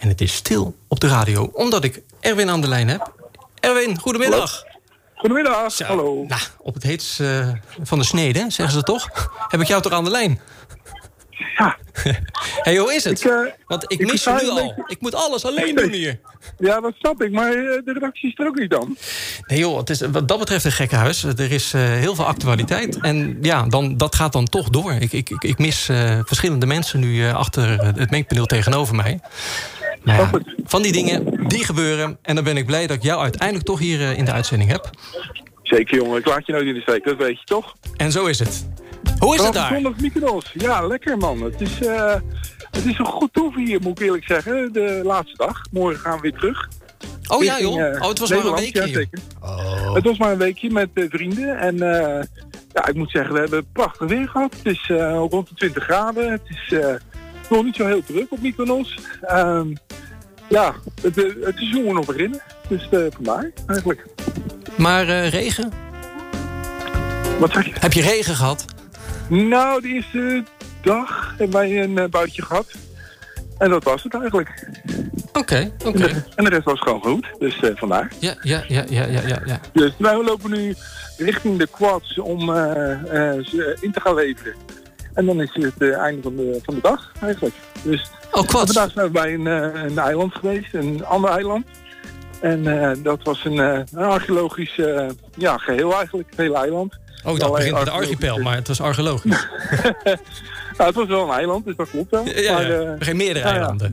En het is stil op de radio, omdat ik Erwin aan de lijn heb. Erwin, goedemiddag. Goedemiddag, Zo, hallo. Nou, op het heetst van de snede, zeggen ze toch? Heb ik jou toch aan de lijn? Ja. Hey, hoe is het? Want ik mis je nu versta al. een beetje. Ik moet alles alleen doen hier. Ja, dat snap ik, maar de redactie is er ook niet dan. Nee joh, het is wat dat betreft een gekkenhuis. Er is heel veel actualiteit. En ja, dat gaat dan toch door. Ik mis verschillende mensen nu achter het mengpaneel tegenover mij. Nou ja, van die dingen, die gebeuren. En dan ben ik blij dat ik jou uiteindelijk toch hier in de uitzending heb. Zeker, jongen. Ik laat je nooit in de steek, dat weet je toch? En zo is het. Hoe is het daar? Zondag Mykonos. Ja, lekker man. Het is een goed toeven hier, moet ik eerlijk zeggen. De laatste dag. Morgen gaan we weer terug. Oh ja joh, het was maar een weekje. Ja, zeker. Het was maar een weekje met vrienden. En ja, ik moet zeggen, we hebben prachtig weer gehad. Het is rond de 20 graden. Het is nog niet zo heel druk op Mykonos. Ja, het seizoen moet nog beginnen. Dus vandaar eigenlijk. Maar regen? Wat zeg je? Heb je regen gehad? Nou, de eerste dag hebben wij een buitje gehad. En dat was het eigenlijk. Oké. En de rest was gewoon goed. Dus vandaar. Ja. Dus wij lopen nu richting de quads om ze in te gaan leveren. En dan is het einde van de dag eigenlijk. Dus quads. vandaag zijn we bij een eiland geweest, een ander eiland. En dat was een archeologisch geheel eigenlijk, het hele eiland. Oh, dat begint met de archipel, maar het was archeologisch. Nou, het was wel een eiland, dus dat klopt wel. Ja, geen meerdere eilanden.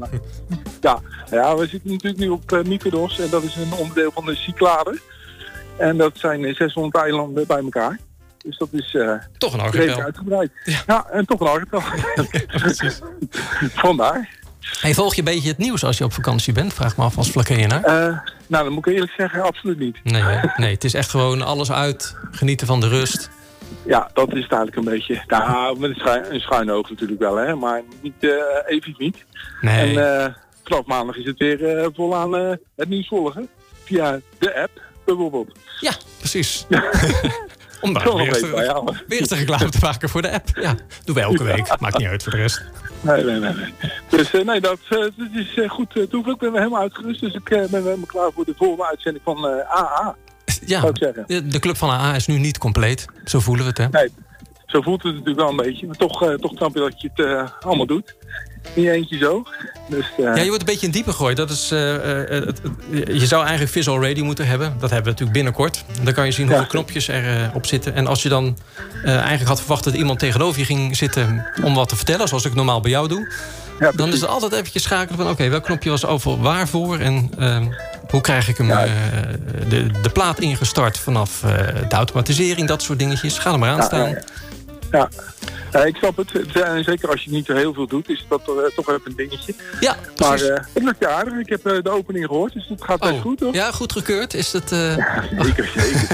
Ja, we zitten natuurlijk nu op Mykonos en dat is een onderdeel van de Cyclades. En dat zijn 600 eilanden bij elkaar. Dus dat is toch een archipel. Uitgebreid. Ja, en toch een archipel. Precies. Vandaar. Hey, volg je een beetje het nieuws als je op vakantie bent? Vraag me af als Vlakenaar. Nou, dat moet ik eerlijk zeggen, absoluut niet. Nee, het is echt gewoon alles uit, genieten van de rust. Ja, dat is het eigenlijk een beetje. Nou, met een schuin oog natuurlijk wel, hè. Maar niet, even niet. Nee. En vanaf maandag is het weer volaan het nieuws volgen. Via de app, bijvoorbeeld. Ja, precies. Om daar weer eens de reclame te maken voor de app. Ja, doen wij elke week. Maakt niet uit voor de rest. Nee. Dus dat is goed toeval. Ik ben weer helemaal uitgerust. Dus ik ben helemaal klaar voor de volgende uitzending van AA. Ja, de club van AA is nu niet compleet. Zo voelen we het, hè? Nee, zo voelt het natuurlijk wel een beetje. Maar toch snap je dat je het allemaal doet. Niet eentje zo. Dus, ja, je wordt een beetje in diepe gegooid. Dat is, je zou eigenlijk visual radio moeten hebben. Dat hebben we natuurlijk binnenkort. Dan kan je zien hoeveel knopjes erop zitten. En als je dan eigenlijk had verwacht dat iemand tegenover je ging zitten om wat te vertellen, zoals ik normaal bij jou doe, dan is het altijd eventjes schakelen van oké, welk knopje was over waarvoor en hoe krijg ik hem de plaat ingestart vanaf de automatisering, dat soort dingetjes. Ga er maar aan staan. Ja. Ik snap het. Zeker als je niet zo heel veel doet, is dat toch even een dingetje. Ja, maar het lukt je aardig. Ik heb de opening gehoord, dus het gaat best goed, hoor. Ja, goed gekeurd. Is het... Ja, zeker.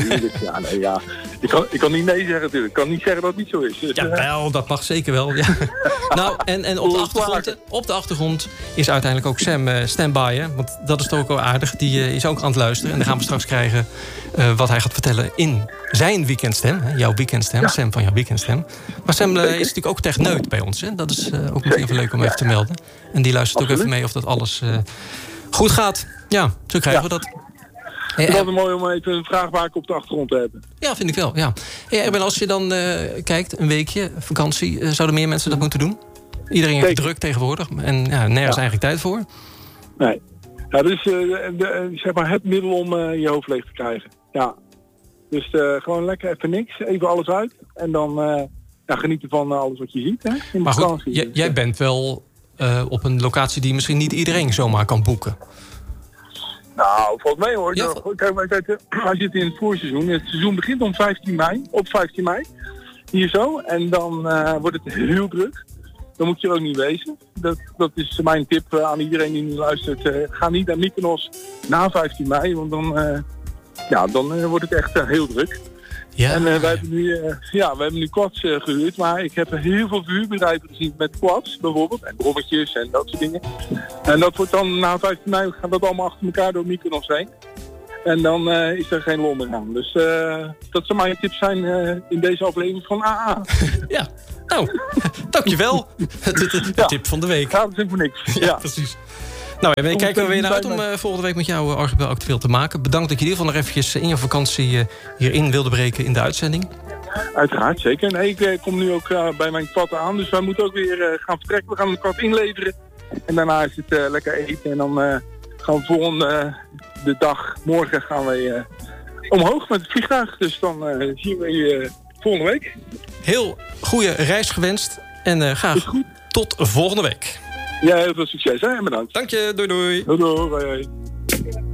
Ik kan niet nee zeggen, natuurlijk. Ik kan niet zeggen dat het niet zo is. Dus, ja, wel, dat mag zeker wel. Ja. Nou, en op de achtergrond is uiteindelijk ook Sam stand-by, hè? Want dat is toch ook wel aardig. Die is ook aan het luisteren. En dan gaan we straks krijgen wat hij gaat vertellen in zijn weekendstem. Hè? Jouw weekendstem, Sam van jouw weekendstem. Maar Sam is natuurlijk ook techneut bij ons. Hè? Dat is ook misschien even leuk om even te melden. En die luistert ook even mee of dat alles goed gaat. Ja, zo krijgen we dat. Het is altijd mooi om even een vraagbaak op de achtergrond te hebben. Ja, vind ik wel. Ja. Erben, als je dan kijkt, een weekje, vakantie, zouden meer mensen dat moeten doen? Iedereen heeft druk tegenwoordig en nergens eigenlijk tijd voor. Nee. Ja, dus zeg maar het middel om je hoofd leeg te krijgen. Ja. Dus gewoon lekker even niks, even alles uit. En dan genieten van alles wat je ziet. Hè, in maar goed, jij bent wel op een locatie die misschien niet iedereen zomaar kan boeken. Nou, volgens mij hoor. Ja, kijk, wij zitten in het voorseizoen. Het seizoen begint op 15 mei. Hier zo. En dan wordt het heel druk. Dan moet je er ook niet wezen. Dat is mijn tip aan iedereen die nu luistert. Ga niet naar Mykonos na 15 mei. Want dan wordt het echt heel druk. Ja. En wij hebben nu quads gehuurd. Maar ik heb heel veel verhuurbedrijven gezien met quads bijvoorbeeld. En brommetjes en dat soort dingen. En dat wordt dan na 15 mei gaat dat allemaal achter elkaar door Mykonos heen. En dan is er geen lol meer aan. Dus dat zou mijn tips zijn in deze aflevering van AA. Ja, nou, dankjewel. De tip van de week. Gaat het voor niks. Ja, precies. Nou, we kijken er weer naar uit om volgende week met jou Archipel Actueel te maken. Bedankt dat je in ieder geval nog eventjes in je vakantie hierin wilde breken in de uitzending. Uiteraard, zeker. Nee, ik kom nu ook bij mijn kwad aan, dus wij moeten ook weer gaan vertrekken. We gaan het kwad inleveren en daarna is het lekker eten en dan gaan we de dag, morgen gaan we omhoog met het vliegtuig. Dus dan zien we je volgende week. Heel goede reis gewenst en graag tot volgende week. Ja, heel veel succes hè? En bedankt. Dank je, doei doei. Doei doei.